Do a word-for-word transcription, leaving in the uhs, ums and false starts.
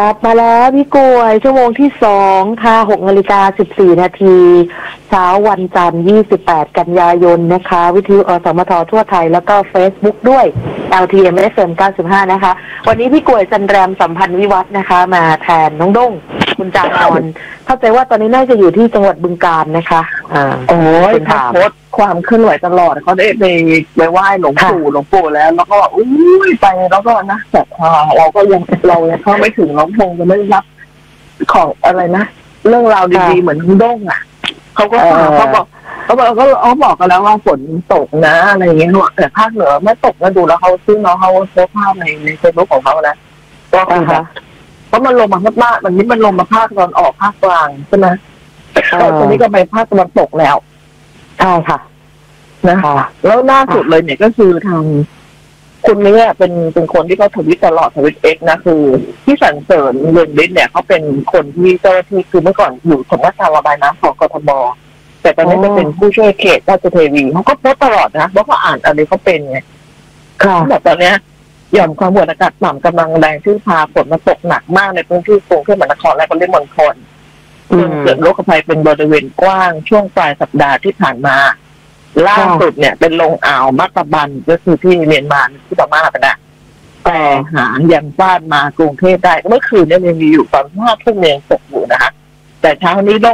ลับมาแล้วพี่กวยชั่วโมงที่สองค่ะหกนาฬิกาสิบสี่นาทีเช้าวันจันทร์ยี่สิบแปดกันยายนนะคะวิทยุอสมททั่วไทยแล้วก็ Facebook ด้วย แอล ที เอ็ม เอฟ เอ็ม เก้าสิบห้านะคะวันนี้พี่กวยจันแรมสัมพันธ์วิวัฒน์นะคะมาแทนน้องด้งคุณจางอนเข้าใจว่าตอนนี้น่าจะอยู่ที่จังหวัดบึงกาฬนะคะอ่าโอ้ยเขาโพสต์ความเคลื่อนไหวตลอดเขาได้ไปไปไหว้หลวงปู่หลวงปู่แล้วแล้วก็อุ้ยไปแล้วก็นะแต่เราก็ยังเราเนี่ยเข้าไม่ถึงเราคงจะไม่รับของอะไรนะเรื่องราวดีๆเหมือนด้งอ่ะเขาก็เขาบอกเขาบอกก็เขาบอกกันแล้วว่าฝนตกนะอะไรอย่างเงี้ยแต่ภาคเหนือไม่ตกนะดูแล้วเขาซื้อน้องเขาโพสต์ภาพในในเฟซบุ๊กของเขานะก็คือแบบเพราะมันลงมาภาคมันนี้มันลงมาภาคตอนออกภาคกลางใช่ไหมแล้วตอนนี้ก็ไปภาคตะวันตกแล้วใช่ค่ะนะคะแล้วล่าสุดเลยเนี่ยก็คือทางคุณเนี่ยเป็นเป็นคนที่เขาทวิตตลอดทวิตเอ็กนะคือที่สรรเสริญเรืองฤทธิ์เนี่ยเขาเป็นคนที่เจ้าหน้าที่คือเมื่อก่อนอยู่สำนักงานระบายน้ำของกทมแต่ตอนนี้จะเป็นผู้ช่วยเขตราชเทวีเขาก็โพสต์ตลอดนะว่าเขาอ่านอะไรเขาเป็นไงค่ะแบบตอนเนี้ยหย่อมความกดอากาศต่ำกำลังแรงที่พาฝนมาตกหนักมากในพื้นที่กรุงเทพมหานครและปริมณฑลจนเกิดโรคภัยเป็นบริเวณกว้างช่วงปลายสัปดาห์ที่ผ่านมาล่าสุดเนี่ยเป็นลงอ่าวมัตตบันก็คือที่เมียนมาที่พม่ากันนะแต่หางยังฟาดมากรุงเทพได้เมื่อคืนเนี่ยยังมีอยู่ตอนห้าทุ่มยังตกอยู่นะคะแต่เช้านี้